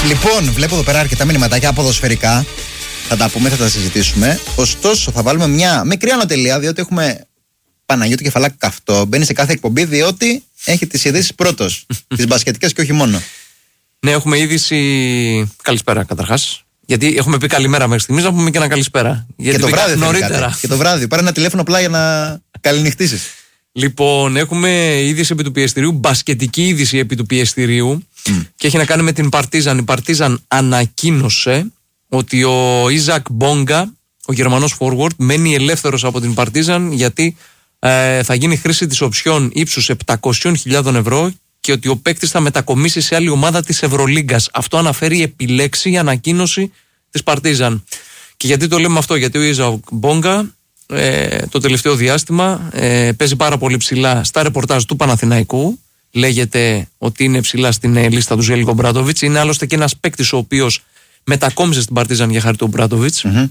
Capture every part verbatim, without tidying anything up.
Λοιπόν, βλέπω εδώ πέρα αρκετά μηνυματάκια ποδοσφαιρικά. Θα τα πούμε, θα τα συζητήσουμε. Ωστόσο, θα βάλουμε μια μικρή ανωτελεία, διότι έχουμε Παναγιώτη Κεφαλάκη Καυτό. Μπαίνει σε κάθε εκπομπή, διότι έχει τις ειδήσεις πρώτος. Τις μπασκετικές και όχι μόνο. Ναι, έχουμε είδηση. Καλησπέρα καταρχάς. Γιατί έχουμε πει καλημέρα μέχρι στιγμής, να πούμε και ένα καλησπέρα. Γιατί και το βράδυ νωρίτερα. Και το βράδυ. Πάρε ένα τηλέφωνο απλά για να καληνυχτήσεις. Λοιπόν, έχουμε είδηση επί του πιεστηρίου, μπασκετική είδηση επί του πιεστηρίου mm. και έχει να κάνει με την Παρτίζαν. Η Παρτίζαν ανακοίνωσε ότι ο Ιζακ Μπόγκα, ο Γερμανός forward, μένει ελεύθερος από την Παρτίζαν γιατί ε, θα γίνει χρήση της οψιών ύψους επτακόσιες χιλιάδες ευρώ και ότι ο παίκτης θα μετακομίσει σε άλλη ομάδα της Ευρωλίγκας. Αυτό αναφέρει επιλέξει η ανακοίνωση της Παρτίζαν. Και γιατί το λέμε αυτό? Γιατί ο Ιζακ Μπόγκα Ε, το τελευταίο διάστημα ε, παίζει πάρα πολύ ψηλά στα ρεπορτάζ του Παναθηναϊκού. Λέγεται ότι είναι ψηλά στην ε, λίστα του Ζέλικο Μπράντοβιτς. Είναι άλλωστε και ένας παίκτης ο οποίος μετακόμισε στην Παρτίζαν για χάρη του Μπράντοβιτς, mm-hmm.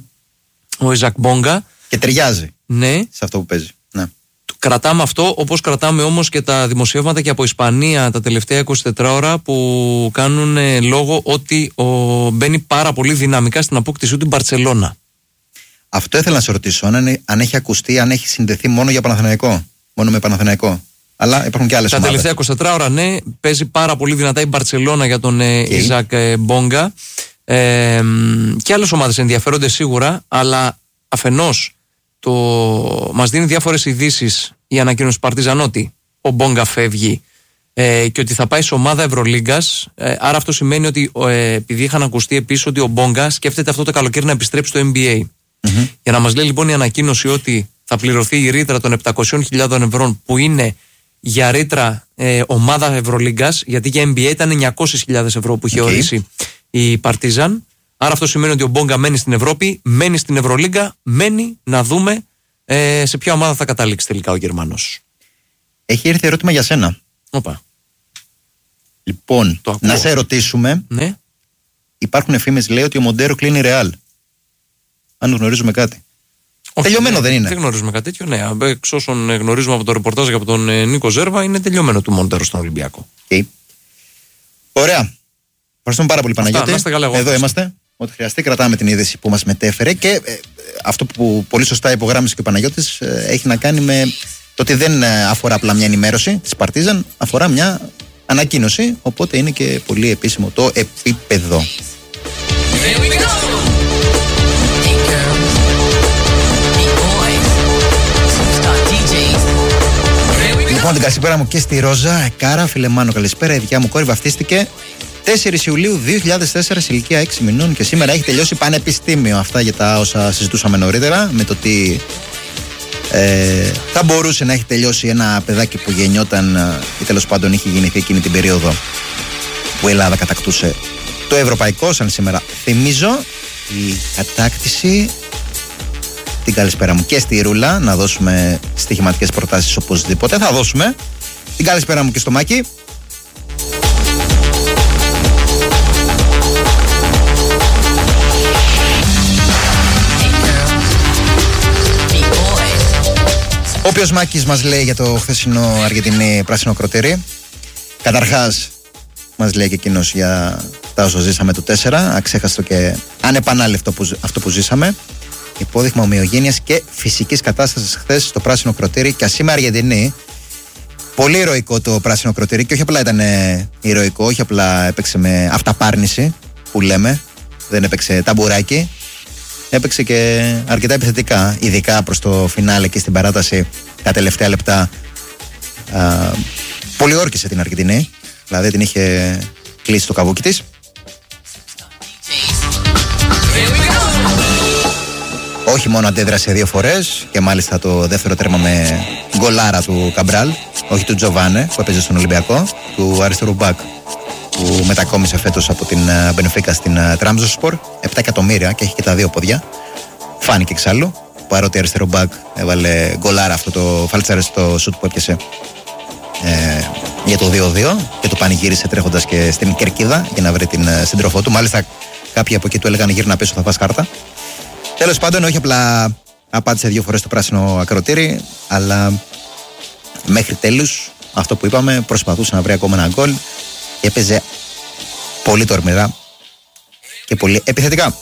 ο Ιζακ Μπόγκα. Και ταιριάζει ναι. σε αυτό που παίζει. Ναι. Κρατάμε αυτό, όπως κρατάμε όμως και τα δημοσιεύματα και από Ισπανία τα τελευταία είκοσι τέσσερις ώρα που κάνουν ε, λόγο ότι ο, μπαίνει πάρα πολύ δυναμικά στην απόκτησή του την Μπαρτσελώνα. Αυτό ήθελα να σε ρωτήσω, αν, αν έχει ακουστεί, αν έχει συνδεθεί μόνο για Παναθηναϊκό. Μόνο με Παναθηναϊκό. Αλλά υπάρχουν και άλλες ομάδες. Τα τελευταία είκοσι τέσσερις ώρα, ναι, παίζει πάρα πολύ δυνατά η Μπαρτσελώνα για τον okay. Ιζακ Μπόγκα. Ε, και άλλες ομάδες ενδιαφέρονται σίγουρα, αλλά αφενός το... μας δίνει διάφορες ειδήσεις η ανακοίνωση Παρτίζαν ότι ο Μπόγκα φεύγει ε, και ότι θα πάει σε ομάδα Ευρωλίγκας. Ε, άρα αυτό σημαίνει ότι ε, επειδή είχαν ακουστεί επίσης ότι ο Μπόγκα σκέφτεται αυτό το καλοκαίρι να επιστρέψει στο N B A. Mm-hmm. Για να μας λέει λοιπόν η ανακοίνωση ότι θα πληρωθεί η ρήτρα των επτακόσιες χιλιάδες ευρώ που είναι για ρήτρα ε, ομάδα Ευρωλίγκας, γιατί για N B A ήταν εννιακόσιες χιλιάδες ευρώ που είχε okay. ορίσει η Παρτίζαν. Άρα αυτό σημαίνει ότι ο Μπόγκα μένει στην Ευρώπη, μένει στην Ευρωλίγκα, μένει να δούμε ε, σε ποια ομάδα θα καταλήξει τελικά ο Γερμανός. Έχει έρθει ερώτημα για σένα. Οπα. Λοιπόν, να σε ρωτήσουμε. Ναι. Υπάρχουν εφήμες, λέει, ότι ο Μοντέρο κλείνει Ρεάλ. Αν γνωρίζουμε κάτι. Όχι, τελειωμένο ναι, δεν είναι? Δεν γνωρίζουμε κάτι τέτοιο, ναι. Εξ όσων γνωρίζουμε από το ρεπορτάζ και από τον ε, Νίκο Ζέρβα, είναι τελειωμένο του Μοντέρο στον Ολυμπιακό. Okay. Ωραία. Ευχαριστούμε πάρα πολύ, Παναγιώτη. Αυτά, καλά, εδώ είμαστε. Ό,τι χρειαστεί, κρατάμε την είδηση που μας μετέφερε και ε, αυτό που πολύ σωστά υπογράμμισε και ο Παναγιώτης ε, έχει να κάνει με το ότι δεν αφορά απλά μια ενημέρωση της Παρτίζαν, αφορά μια ανακοίνωση. Οπότε είναι και πολύ επίσημο το επίπεδο. Λοιπόν, την καλησπέρα μου και στη Ρόζα Κάρα, φιλεμάνο, καλησπέρα. Η δικιά μου κόρη βαφτίστηκε τέσσερις Ιουλίου δύο χιλιάδες τέσσερα σε ηλικία έξι μηνών και σήμερα έχει τελειώσει πανεπιστήμιο. Αυτά για τα όσα συζητούσαμε νωρίτερα, με το ότι ε, θα μπορούσε να έχει τελειώσει ένα παιδάκι που γεννιόταν ή τέλος πάντων είχε γεννηθεί εκείνη την περίοδο που η Ελλάδα κατακτούσε το ευρωπαϊκό, σαν σήμερα. Θυμίζω η κατάκτηση. Την καλησπέρα μου και στη Ρούλα, να δώσουμε στοιχηματικές προτάσεις οπωσδήποτε. Θα δώσουμε. Την καλησπέρα μου και στο Μάκη. Όποιος Μάκης μας λέει για το χθεσινό Αργεντινή πράσινο κροτήρι. Καταρχάς μας λέει και εκείνος για τα όσο ζήσαμε το τέσσερα. Αξέχαστο και ανεπανάληπτο αυτό που ζήσαμε. Υπόδειγμα ομοιογένειας και φυσικής κατάστασης χθες στο πράσινο κροτήρι και ασήμα Αργεντινή. Πολύ ηρωικό το πράσινο κροτήρι και όχι απλά ήταν ηρωικό, όχι απλά έπαιξε με αυταπάρνηση που λέμε, δεν έπαιξε ταμπουράκι, έπαιξε και αρκετά επιθετικά, ειδικά προς το φινάλε και στην παράταση τα τελευταία λεπτά. Α, πολύ όρκησε την Αργεντινή, δηλαδή την είχε κλείσει το καβούκι της. Όχι μόνο αντέδρασε δύο φορές και μάλιστα το δεύτερο τέρμα με γκολάρα του Καμπράλ, όχι του Τζοβάνε που έπαιζε στον Ολυμπιακό, του αριστερού μπακ που μετακόμισε φέτος από την Μπενφίκα στην Τραμζονσπορ, επτά εκατομμύρια και έχει και τα δύο πόδια. Φάνηκε εξάλλου, παρότι αριστερό μπακ έβαλε γκολάρα αυτό το φάλτσαρε στο σουτ που έπιασε ε, για το δύο δύο και το πανηγύρισε τρέχοντας και στην κερκίδα για να βρει την σύντροφό του. Μάλιστα κάποιοι από εκεί του έλεγαν γύρνα πίσω, θα πας κάρτα. Τέλος πάντων, όχι απλά απάντησε δύο φορές το πράσινο ακροτήρι, αλλά μέχρι τέλους, αυτό που είπαμε, προσπαθούσε να βρει ακόμα ένα γκολ και έπαιζε πολύ τορμηρά, και πολύ επιθετικά.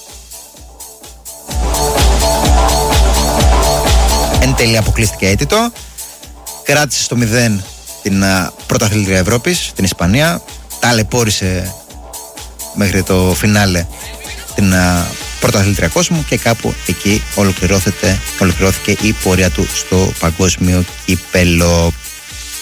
Εν τέλει αποκλείστηκε αίτητο. Κράτησε στο μηδέν την πρωταθλήτρια Ευρώπης, την Ισπανία. Ταλαιπώρησε μέχρι το φινάλε την πρωταθλήτρια κόσμου και κάπου εκεί ολοκληρώθηκε η πορεία του στο παγκόσμιο κύπελο.